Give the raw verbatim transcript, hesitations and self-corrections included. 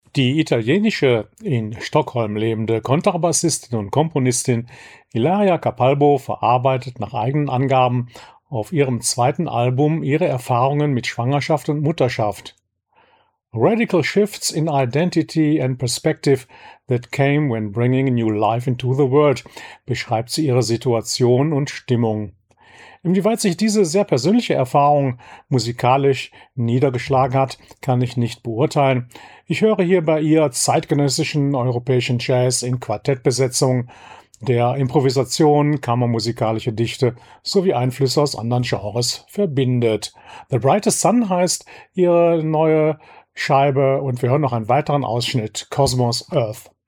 Die italienische, in Stockholm lebende Kontrabassistin und Komponistin Ilaria Capalbo verarbeitet nach eigenen Angaben auf ihrem zweiten Album ihre Erfahrungen mit Schwangerschaft und Mutterschaft. Radical shifts in identity and perspective that came when bringing new life into the world, beschreibt sie ihre Situation und Stimmung. Inwieweit sich diese sehr persönliche Erfahrung musikalisch niedergeschlagen hat, kann ich nicht beurteilen. Ich höre hier bei ihr zeitgenössischen europäischen Jazz in Quartettbesetzung, der Improvisation, kammermusikalische Dichte sowie Einflüsse aus anderen Genres verbindet. The Brightest Sun heißt ihre neue Scheibe und wir hören noch einen weiteren Ausschnitt, Cosmos Earth.